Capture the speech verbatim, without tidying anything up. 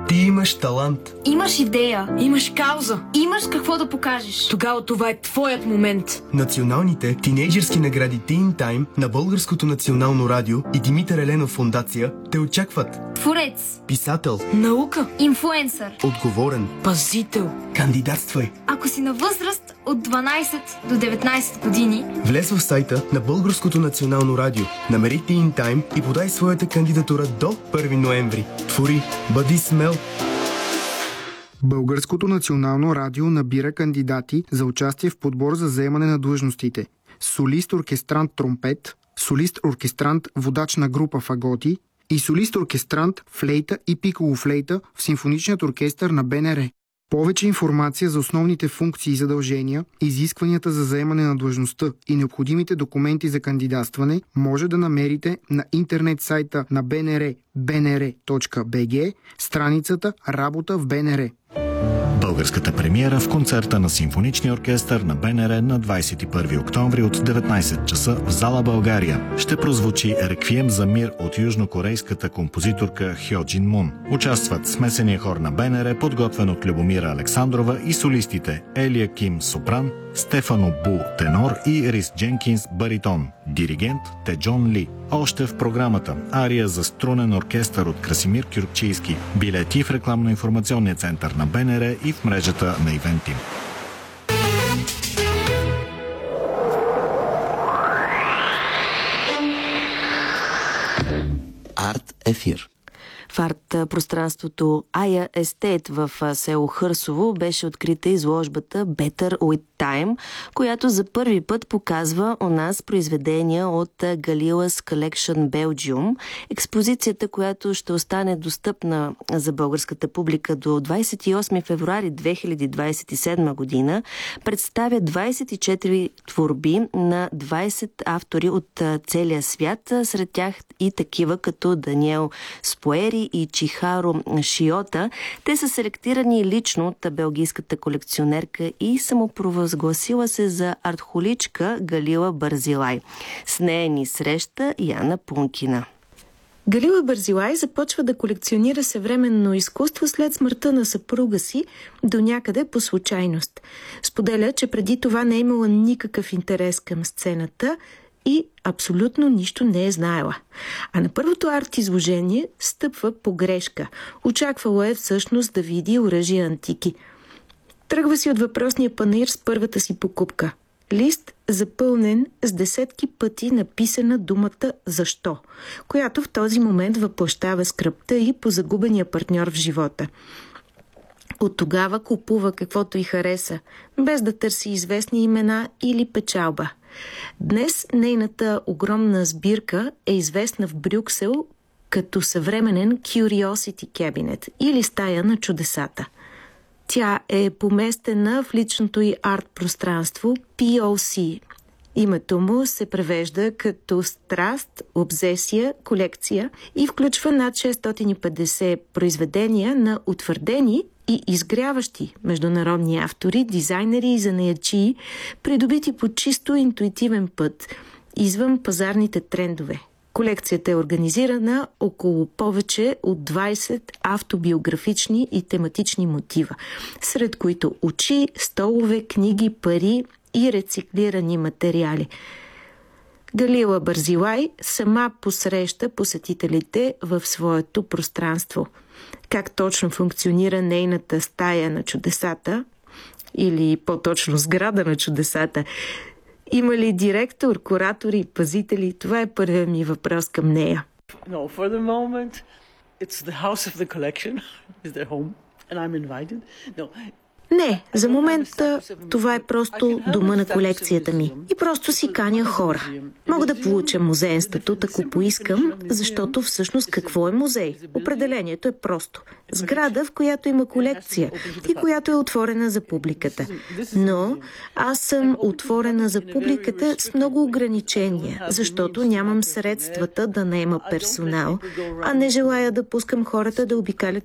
Ти имаш талант. Имаш идея. Имаш кауза. Имаш какво да покажеш. Тогава това е твоят момент. Националните тинейджърски награди Teen Time на Българското национално радио и Димитър Еленов фондация те очакват. Творец. Писател. Наука. Инфлуенсър. Отговорен. Пазител. Кандидатствай. Ако си на възраст от дванайсет до деветнайсет години, влез в сайта на Българското национално радио, намери Teen Time и подай своята кандидатура до първи ноември. Твори, бъди смел. Българското национално радио набира кандидати за участие в подбор за заемане на длъжностите: солист-оркестрант тромпет, солист-оркестрант водач на група фаготи и солист-оркестрант флейта и пиколо-флейта в симфоничният оркестър на БНР. Повече информация за основните функции и задължения, изискванията за заемане на длъжността и необходимите документи за кандидатстване може да намерите на интернет сайта на БНР би ен ар точка би джи, страницата Работа в БНР. Българската премиера в концерта на Симфоничния оркестър на БНР на двайсет и първи октомври от деветнайсет часа в зала България. Ще прозвучи Реквием за мир от южнокорейската композиторка Хьо Джин Мун. Участват смесения хор на БНР, подготвен от Любомира Александрова, и солистите Елия Ким сопран, Стефано Бу тенор и Рис Дженкинс баритон. Диригент Теджон Ли. Още в програмата ария за струнен оркестър от Красимир Кюркчийски. Билети в рекламно-информационния център на БНР и в мрежата на Ивентим. Арт ефир. В арт-пространството Ая Естет в село Хърсово беше открита изложбата Better with Time, която за първи път показва у нас произведения от Галилас Collection Belgium. Експозицията, която ще остане достъпна за българската публика до двайсет и осми февруари две хиляди двайсет и седма година, представя двайсет и четири творби на двайсет автори от целия свят, сред тях и такива като Даниел Споери и Чихаро Шиота. Те са селектирани лично от белгийската колекционерка и самопровъзгласила се за артхоличка Галила Барзилай. С нея ни среща Яна Пункина. Галила Барзилай започва да колекционира съвременно изкуство след смъртта на съпруга си, до някъде по случайност. Споделя, че преди това не е имала никакъв интерес към сцената и абсолютно нищо не е знаела. А на първото арт-изложение стъпва по грешка. Очаквала е всъщност да види оръжия антики. Тръгва си от въпросния панаир с първата си покупка. Лист, запълнен с десетки пъти написана думата «Защо?», която в този момент въплъщава скръбта и по загубения партньор в живота. От тогава купува каквото й хареса, без да търси известни имена или печалба. Днес нейната огромна сбирка е известна в Брюксел като съвременен Curiosity Cabinet или стая на чудесата. Тя е поместена в личното й арт-пространство пи о си. Името му се превежда като страст, обсесия, колекция и включва над шестстотин и петдесет произведения на утвърдени и изгряващи международни автори, дизайнери и занаятчии, придобити по чисто интуитивен път, извън пазарните трендове. Колекцията е организирана около повече от двайсет автобиографични и тематични мотива, сред които очи, столове, книги, пари и рециклирани материали. Галила Барзилай сама посреща посетителите в своето пространство. Как точно функционира нейната стая на чудесата, или по-точно сграда на чудесата? Има ли директор, куратори, пазители? Това е първият ми въпрос към нея. No, for the moment, it's the house of the collection, is their home, and I'm invited. No. Не, за момента това е просто дома на колекцията ми. И просто си каня хора. Мога да получа музеен статут, ако поискам, защото всъщност какво е музей? Определението е просто. Сграда, в която има колекция и която е отворена за публиката. Но аз съм отворена за публиката с много ограничения, защото нямам средствата да наема персонал, а не желая да пускам хората да обикалят